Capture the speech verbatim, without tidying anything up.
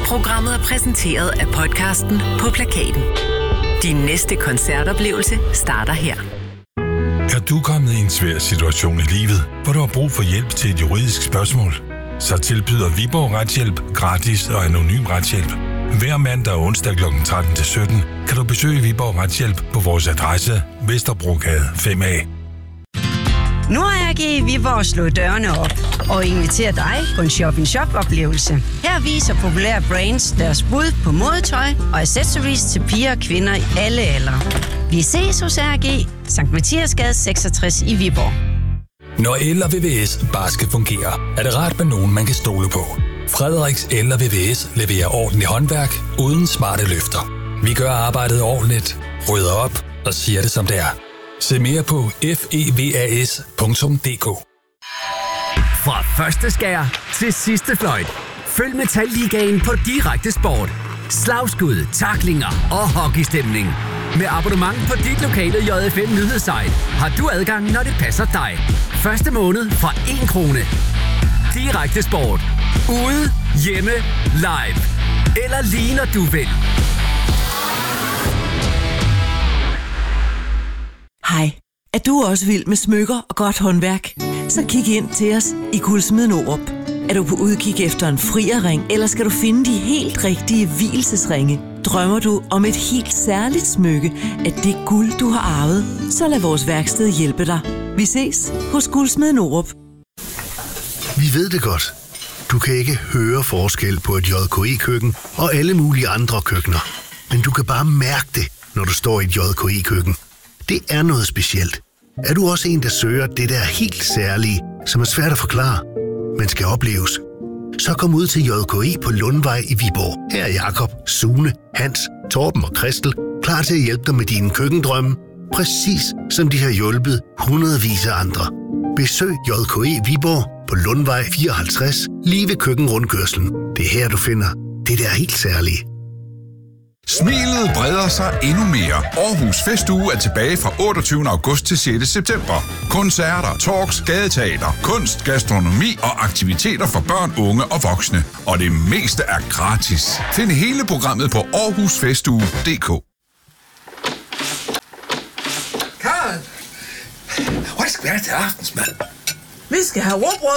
Programmet er præsenteret af podcasten På Plakaten. Din næste koncertoplevelse starter her. Er du kommet i en svær situation i livet, hvor du har brug for hjælp til et juridisk spørgsmål? Så tilbyder Viborg Retshjælp gratis og anonym retshjælp. Hver mandag og onsdag klokken tretten til sytten kan du besøge Viborg Retshjælp på vores adresse Vesterbrogade fem A. Nu har A G i Viborg slået dørene op og inviterer dig på en shop-in-shop-oplevelse. Her viser populære brands deres bud på modetøj og accessories til piger og kvinder i alle aldre. Vi ses hos A G, Sankt Mathiasgade seksogtres i Viborg. Når el og V V S bare skal fungere, er det rart med nogen, man kan stole på. Frederiks El og V V S leverer ordentlig håndværk uden smarte løfter. Vi gør arbejdet ordentligt, rydder op og siger det som det er. Se mere på fevas punktum d k. Fra første skær til sidste fløjt. Følg Metalligaen på Direkte Sport. Slagskud, tacklinger og hockeystemning. Med abonnement på dit lokale J F M nyhedssite har du adgang, når det passer dig. Første måned fra en krone. Direkte Sport. Ude, hjemme, live. Eller lige når du vil. Hej. Er du også vild med smykker og godt håndværk? Så kig ind til os i Guldsmeden Aarup. Er du på udkig efter en frierring, eller skal du finde de helt rigtige vielsesringe? Drømmer du om et helt særligt smykke af det guld, du har arvet? Så lad vores værksted hjælpe dig. Vi ses hos Guldsmeden Aarup. Vi ved det godt. Du kan ikke høre forskel på et J K E-køkken og alle mulige andre køkkener. Men du kan bare mærke det, når du står i et J K E-køkken. Det er noget specielt. Er du også en, der søger det der helt særlige, som er svært at forklare, men skal opleves? Så kom ud til J K E på Lundvej i Viborg. Her er Jakob, Sune, Hans, Torben og Christel klar til at hjælpe dig med dine køkkendrømme, præcis som de har hjulpet hundredvis af andre. Besøg J K E Viborg på Lundvej fireoghalvtreds, lige ved køkkenrundkørslen. Det er her, du finder det der helt særlige. Smilet breder sig endnu mere. Aarhus Festuge er tilbage fra otteogtyvende august til sjette september. Koncerter, talks, gadeteater, kunst, gastronomi og aktiviteter for børn, unge og voksne. Og det meste er gratis. Find hele programmet på aarhus festuge punktum d k. Karen, hvad skal vi have til aftensmad? Vi skal have råbrød